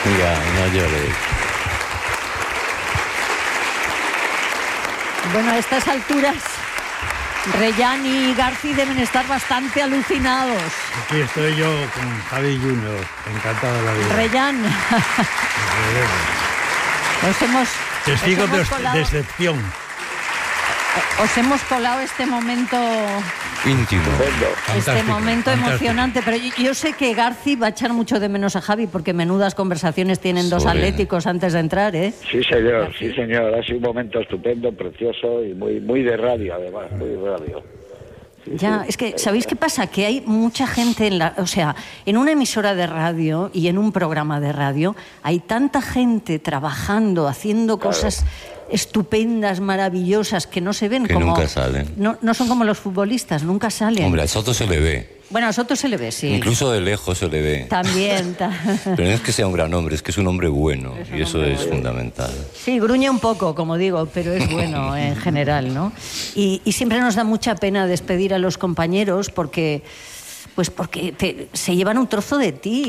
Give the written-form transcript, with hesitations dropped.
Mira, no llores. Bueno, a estas alturas, Reyán y Garci deben estar bastante alucinados. Aquí estoy yo con Javi Junior, encantado de la vida. Reyán, Testigo de excepción. os hemos colado este momento Íntimo. Fantástico, momento fantástico. emocionante, pero yo sé que Garci va a echar mucho de menos a Javi porque menudas conversaciones tienen dos Sobre- atléticos antes de entrar, ¿eh? Sí, señor, sí, señor. Ha sido un momento estupendo, precioso y muy de radio, además, muy de radio. Sí, Ya, sí. es que, ¿sabéis qué pasa? Que hay mucha gente en una emisora de radio y en un programa de radio, hay tanta gente trabajando, haciendo cosas estupendas, maravillosas, que no se ven Que como... nunca salen. No son como los futbolistas, nunca salen. Hombre, a Soto se le ve. Bueno, a Soto se le ve, sí. Incluso de lejos se le ve. También. Pero no es que sea un gran hombre, es que es un hombre bueno. Y eso es fundamental. Sí, gruñe un poco, como digo, pero es bueno en general, ¿no? Y siempre nos da mucha pena despedir a los compañeros porque se llevan un trozo de ti.